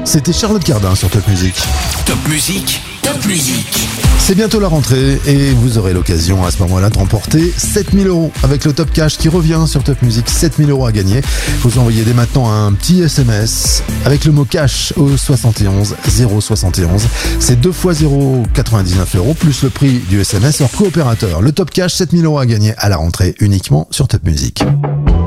C'était Charlotte Cardin sur Top Music. Top Music, Top Music. C'est bientôt la rentrée et vous aurez l'occasion à ce moment-là de remporter 7000 € avec le Top Cash qui revient sur Top Music. 7000 € à gagner. Vous envoyez dès maintenant un petit SMS avec le mot cash au 71 071. C'est 2 fois 0,99 € plus le prix du SMS hors coopérateur. Le Top Cash, 7000 € à gagner à la rentrée uniquement sur Top Music.